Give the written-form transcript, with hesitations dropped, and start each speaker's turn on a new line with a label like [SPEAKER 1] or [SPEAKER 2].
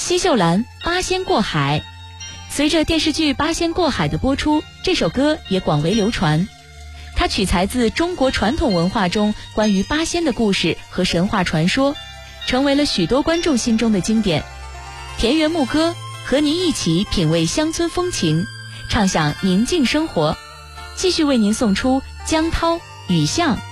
[SPEAKER 1] 奚秀兰《八仙过海》。随着电视剧《八仙过海》的播出，这首歌也广为流传。它取材自中国传统文化中关于八仙的故事和神话传说，成为了许多观众心中的经典。田园牧歌，和您一起品味乡村风情，畅享宁静生活。继续为您送出江涛、雨巷